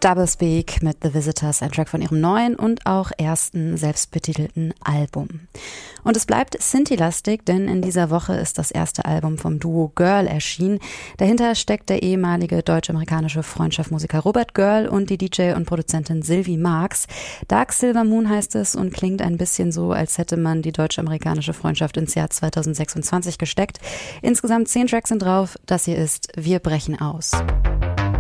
Doublespeak mit The Visitors, ein Track von ihrem neuen und auch ersten selbstbetitelten Album. Und es bleibt Synthi-lastig, denn in dieser Woche ist das erste Album vom Duo Girl erschienen. Dahinter steckt der ehemalige deutsch-amerikanische Freundschaftsmusiker Robert Girl und die DJ und Produzentin Sylvie Marx. Dark Silver Moon heißt es und klingt ein bisschen so, als hätte man die deutsch-amerikanische Freundschaft ins Jahr 2026 gesteckt. Insgesamt 10 Tracks sind drauf. Das hier ist Wir brechen aus.